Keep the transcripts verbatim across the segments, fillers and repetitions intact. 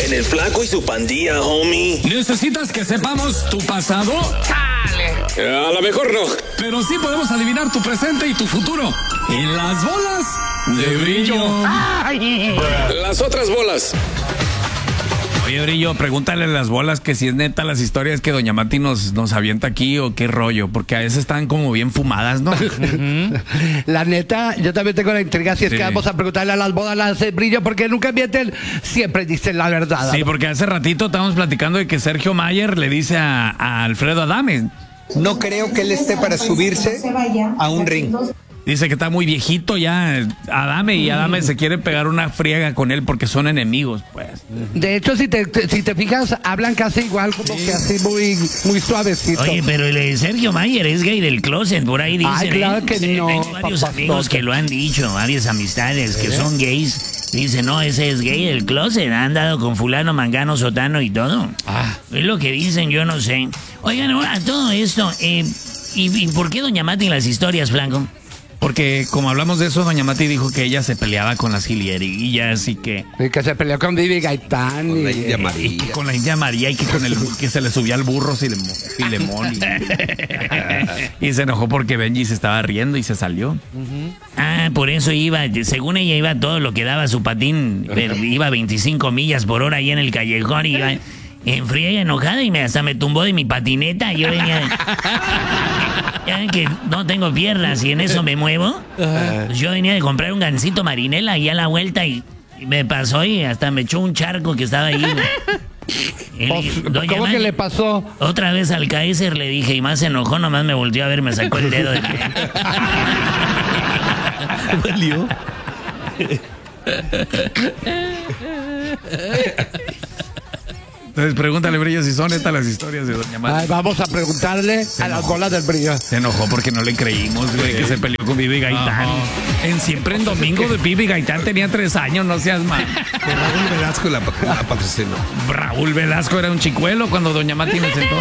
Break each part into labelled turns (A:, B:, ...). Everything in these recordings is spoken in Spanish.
A: En el Flaco y su pandilla, homie.
B: ¿Necesitas que sepamos tu pasado?
A: ¡Chale! A lo mejor no.
B: Pero sí podemos adivinar tu presente y tu futuro. En las bolas de brillo.
A: Ay. Las otras bolas.
C: Oye, Brillo, pregúntale a las bolas que si es neta las historias que Doña Mati nos, nos avienta aquí o qué rollo, porque a veces están como bien fumadas, ¿no?
D: Uh-huh. La neta, yo también tengo la intriga si es
C: Sí.
D: que vamos a preguntarle a las bolas de Brillo, porque nunca mienten, siempre dicen la verdad.
C: Sí, porque hace ratito estábamos platicando de que Sergio Mayer le dice a, a Alfredo Adame.
E: No creo que él esté para subirse a un ring.
C: Dice que está muy viejito ya Adame y Adame se quiere pegar una friega con él porque son enemigos, pues.
D: De hecho, si te, te- si te fijas, hablan casi igual, como que así muy, muy suavecito.
F: Oye, pero el eh, Sergio Mayer es gay del closet, por ahí dicen.
D: Ay, claro
F: ¿eh?
D: que no,
F: Tengo varios
D: papá,
F: amigos
D: todo.
F: que lo han dicho, varias amistades que son gays. Dicen, no, ese es gay del closet, ha andado con fulano, mangano, sotano y todo.
D: Ah.
F: Es lo que dicen, yo no sé. Oigan, ahora, todo esto, eh, ¿y, y por qué Doña Mati en las historias, Flanco?
C: Porque como hablamos de eso, Doña Mati dijo que ella se peleaba con las jilguerillas y que...
D: Y que se peleó con Vivi Gaitán.
E: Con la
D: y-
E: India
C: Y
E: María.
C: que con la India María y que con el que se le subía al burro Filemón, Filemón y, y se enojó porque Benji se estaba riendo y se salió.
F: Ah, por eso iba, según ella iba todo lo que daba su patín, pero iba veinticinco millas por hora ahí en el callejón y iba en fría y enojada y me, hasta me tumbó de mi patineta. Yo venía, ya ven que no tengo piernas y en eso me muevo. Pues yo venía de comprar un gansito marinela y a la vuelta y, y me pasó y hasta me echó un charco que estaba ahí. Y le dije,
D: Pues,
F: "Doña
D: ¿cómo que
F: Mati",
D: le pasó?
F: otra vez al Kaiser le dije y más se enojó, nomás me volteó a ver, me sacó el dedo de
C: Valió. Entonces pregúntale, Brillo, si son estas las historias de Doña Mati.
D: Ay, vamos a preguntarle a las bolas del Brillo.
C: Se enojó porque no le creímos, güey, que se peleó con Vivi Gaitán. En Siempre en Domingo de Vivi Gaitán tenía tres años, no seas mal.
E: Que Raúl Velasco la, la patrocinó.
C: Raúl Velasco era un chicuelo cuando Doña Mati me sentó.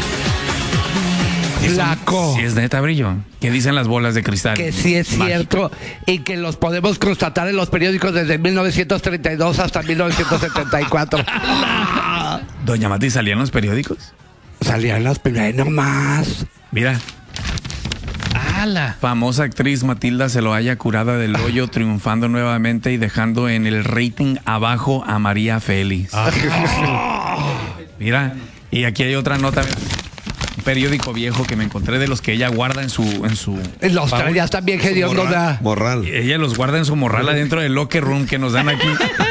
D: Flaco.
C: Sí, es neta, Brillo. ¿Qué dicen las bolas de cristal?
D: Que sí es cierto y que los podemos constatar en los periódicos desde mil novecientos treinta y dos hasta mil novecientos setenta y cuatro.
C: ¿Doña Mati salía en los periódicos?
D: Salían las primeras, no más.
C: Mira.
B: ¡Hala!
C: Famosa actriz Matilda Celoaya curada del hoyo, triunfando nuevamente y dejando en el rating abajo a María Félix. Mira, y aquí hay otra nota. Un periódico viejo que me encontré de los que ella guarda en su... En su
D: Los traías también hediondo.
E: Morral. Morral.
C: ella los guarda en su morral adentro del locker room que nos dan aquí.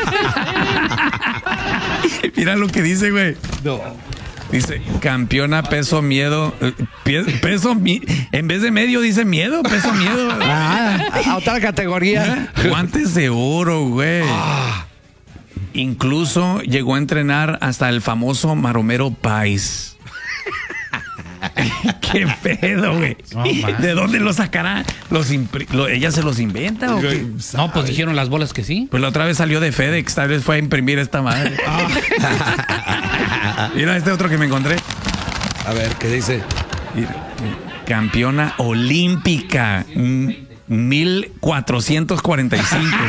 C: Mira lo que dice, güey.
E: No.
C: Dice, campeona peso miedo. eh, pie- Peso mi- en vez de medio dice miedo, peso miedo.
D: Ah, a otra categoría.
C: Guantes de oro, güey. Incluso llegó a entrenar hasta el famoso Maromero Pais. ¿Qué pedo, güey? ¿De dónde lo sacará? Los impri- lo- ¿Ella se los inventa o qué?
B: No, pues dijeron las bolas que sí.
C: Pues la otra vez salió de FedEx, tal vez fue a imprimir esta madre. Mira este otro que me encontré.
E: A ver, ¿qué dice?
C: Mira, campeona olímpica. mm, mil cuatrocientos cuarenta y cinco.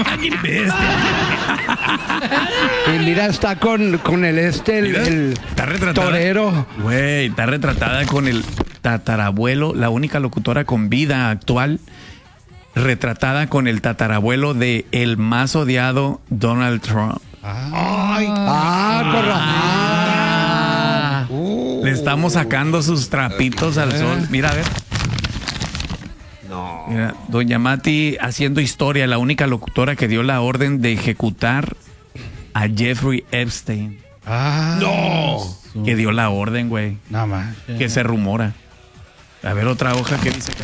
D: Y mira, está con, con el este, el,
C: Mira,
D: el
C: está retratada.
D: torero.
C: Güey, está retratada con el tatarabuelo, la única locutora con vida actual, retratada con el tatarabuelo de el más odiado Donald Trump.
D: Ay, ah, con razón.
C: Ah. Le estamos sacando sus trapitos al sol. Mira, a ver.
E: No.
C: Mira, Doña Mati haciendo historia, la única locutora que dio la orden de ejecutar a Jeffrey Epstein.
B: Ah,
E: No.
C: Que dio la orden, güey.
B: nada más.
C: Que se rumora. A ver, otra hoja que dice acá.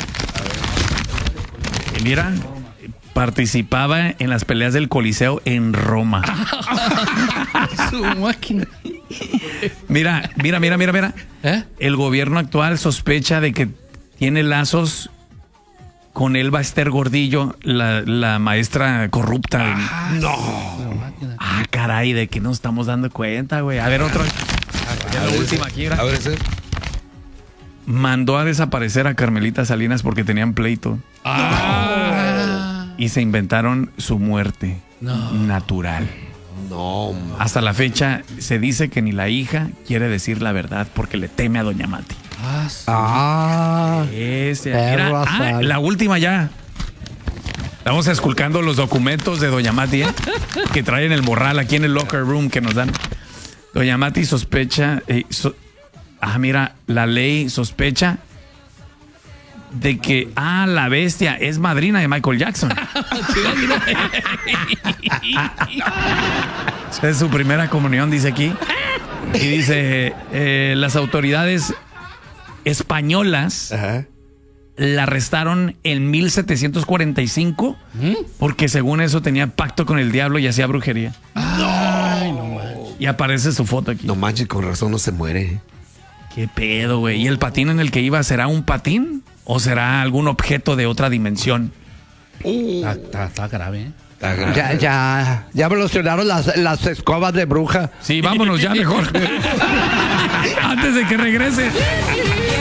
C: Y mira, participaba en las peleas del Coliseo en Roma.
B: Su máquina.
C: Mira, mira, mira, mira, mira.
B: ¿Eh?
C: El gobierno actual sospecha de que tiene lazos con Elba Ester Gordillo, la, la maestra corrupta.
E: No.
C: Ah, caray, de que nos estamos dando cuenta, güey. A ver, otro. Ya la última aquí, mira.
E: A ver, ese.
C: Mandó a desaparecer a Carmelita Salinas porque tenían pleito.
B: Ah.
C: Y se inventaron su muerte natural.
G: No, man.
C: Hasta la fecha se dice que ni la hija quiere decir la verdad porque le teme a doña Mati.
G: Ah, sí.
D: Ah,
C: Ese,
D: perro
C: mira, ah,
D: asal.
C: la última ya. Estamos esculcando los documentos de doña Mati, ¿eh? Que traen el morral aquí en el locker room que nos dan. Doña Mati sospecha, eh, so- ah, mira, la ley sospecha de que, ah, la bestia es madrina de Michael Jackson. Es su primera comunión, dice aquí. Y dice, eh, las autoridades españolas
G: Ajá.
C: la arrestaron en mil setecientos cuarenta y cinco porque según eso tenía pacto con el diablo y hacía brujería.
G: Ay, no manches.
C: Y aparece su foto aquí.
G: No manches, con razón no se muere.
C: ¿Qué pedo, güey? ¿Y el patín en el que iba será un patín o será algún objeto de otra dimensión?
H: Está, está- está grave, ¿eh?
G: Está grave.
D: ya, ya, ya evolucionaron las, las escobas de bruja.
C: Sí, vámonos ya mejor. Antes de que regrese.